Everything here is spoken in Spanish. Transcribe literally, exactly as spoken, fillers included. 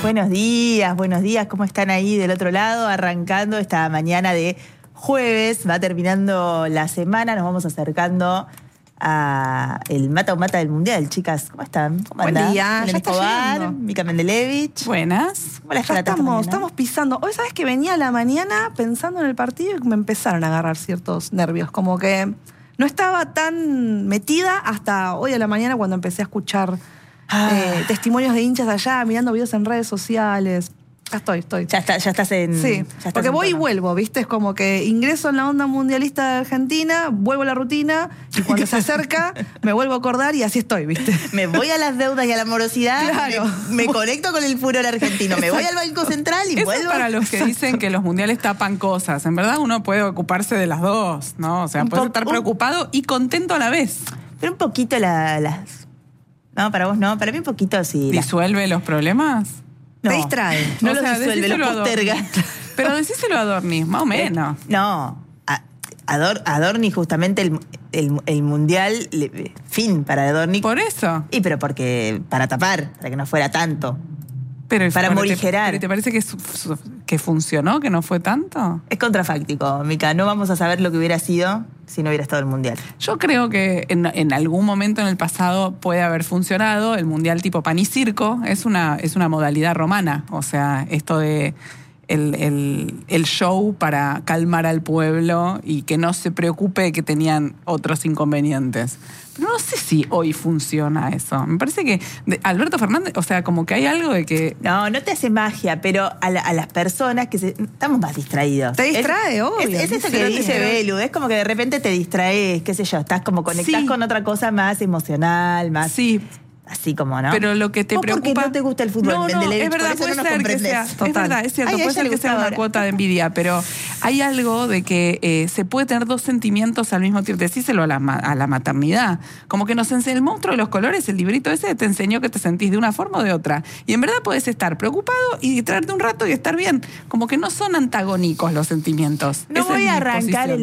Buenos días, buenos días. ¿Cómo están ahí del otro lado? Arrancando esta mañana de jueves. Va terminando la semana. Nos vamos acercando a el mata o mata del mundial. Chicas, ¿cómo están? ¿Cómo Buen andán? día. Belén Ya está Escobar, llegando. Mica Mendelevich. Buenas. ¿Cómo las Ya tratan esta estamos, mañana? estamos pisando. Hoy sabes que venía a la mañana pensando en el partido y me empezaron a agarrar ciertos nervios. Como que no estaba tan metida hasta hoy a la mañana cuando empecé a escuchar Ah. eh, testimonios de hinchas de allá, mirando videos en redes sociales. Ya estoy, estoy. Ya, está, ya estás en... Sí, ya estás porque en voy y tono. vuelvo, ¿viste? Es como que ingreso en la onda mundialista de Argentina, vuelvo a la rutina y cuando se acerca me vuelvo a acordar y así estoy, ¿viste? Me voy a las deudas y a la morosidad, Claro. me, me conecto con el furor argentino, me voy al Banco Central y Eso es vuelvo... para los que dicen que los mundiales tapan cosas. En verdad uno puede ocuparse de las dos, ¿no? O sea, Un puede po- estar un- preocupado y contento a la vez. Pero un poquito la- las... No, para vos no, para mí un poquito sí. la- ¿Disuelve los problemas? No. Te distrae. No O lo sea, disuelve, decíselo lo a Dorni. posterga. Pero decíselo a Dorni, más o menos. No, a, Ador, Adorni justamente el, el, el mundial, le- fin para Adorni. Por eso. Y pero porque, para tapar, para que no fuera tanto. Pero, Para pero te- morigerar. pero ¿Te parece que, su- su- que funcionó, que no fue tanto? Es contrafáctico, Mica, no vamos a saber lo que hubiera sido si no hubiera estado el mundial. Yo creo que en, en algún momento en el pasado puede haber funcionado el mundial tipo pan y circo. Es una, es una modalidad romana. O sea, esto de el, el, el show para calmar al pueblo y que no se preocupe que tenían otros inconvenientes. Pero no sé si hoy funciona eso. Me parece que de- Alberto Fernández, o sea, como que hay algo de que... No, no te hace magia, pero a, la- a las personas que se, estamos más distraídos. Te distrae, es, obvio. Es, es eso que Pero- dice pero- Belu, es como que de repente te distraes, qué sé yo, estás como conectás Sí. con otra cosa más emocional, más... Sí, Así como, ¿no? pero lo que te ¿Vos preocupa... por qué no te gusta el fútbol, No, no, Mendelevich? es verdad, Por eso puede no nos ser que comprendés. sea... Es Total. verdad, es cierto, Ay, a puede ella ser le que sea gustaba una ahora. cuota de envidia, pero hay algo de que eh, se puede tener dos sentimientos al mismo tiempo. Decíselo a la, ma- a la maternidad. Como que nos enseña el monstruo de los colores, el librito ese te enseñó que te sentís de una forma o de otra. Y en verdad puedes estar preocupado y distraerte un rato y estar bien. Como que no son antagónicos los sentimientos. No Esa es voy mi a arrancar posición. el